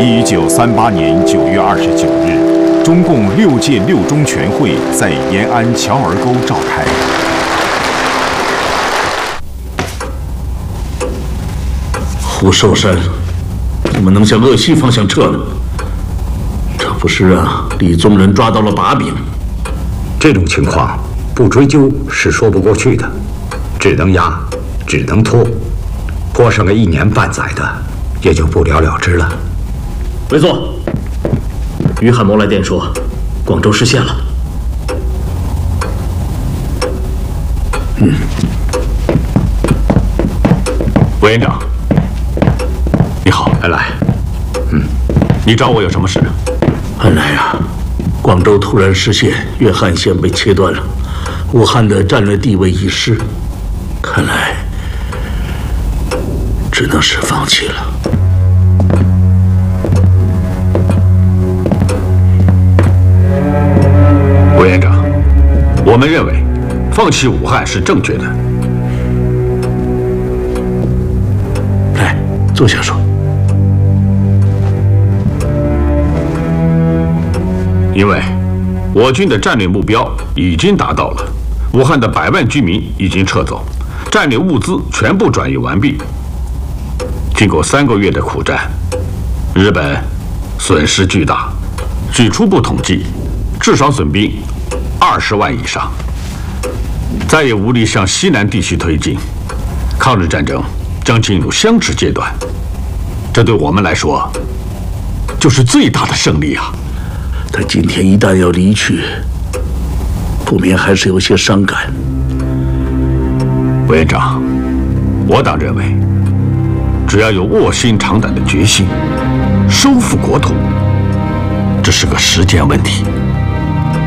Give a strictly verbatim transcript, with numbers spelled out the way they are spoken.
一九三八年九月二十九日，中共六届六中全会在延安乔儿沟召开。 胡寿山怎么能向鄂西方向撤呢？这不是让李宗仁抓到了把柄？ 这种情况不追究是说不过去的，只能压，只能拖，拖上个一年半载的，也就不了了之了。 委座，于汉谋来电说，广州失陷了。 嗯， 委员长，你好， 恩来。 嗯，你找我有什么事？ 恩来呀，广州突然失陷，粤汉线被切断了，武汉的战略地位已失，看来只能是放弃了。 委员长，我们认为放弃武汉是正确的。 来，坐下说。 因为我军的战略目标已经达到了，武汉的百万居民已经撤走，战略物资全部转移完毕。经过三个月的苦战，日本损失巨大，据初步统计，至少损兵二十万以上，再也无力向西南地区推进，抗日战争将进入相持阶段。这对我们来说，就是最大的胜利啊！ 他今天一旦要离去，不免还是有些伤感。 委员长，我党认为，只要有卧薪尝胆的决心，收复国土，这是个时间问题。